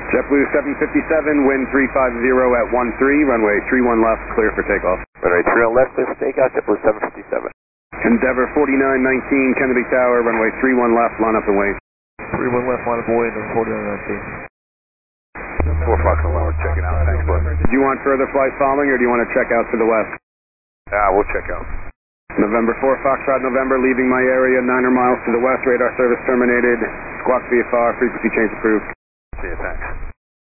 JetBlue 757, wind 350 at 13, runway 31 left, clear for takeoff. Runway 31 left, clear for takeoff, JetBlue 757. Endeavor 4919, Kennedy Tower, runway 31 left, line up and wait. 31 left, line up and wait, and 4919. 4 Fox November, checking out, thanks, bud. Do you want further flights following, or do you want to check out to the west? We'll check out. November 4, Foxtrot November, leaving my area, 900 miles to the west, radar service terminated, squawk VFR, frequency change approved. See you, thanks.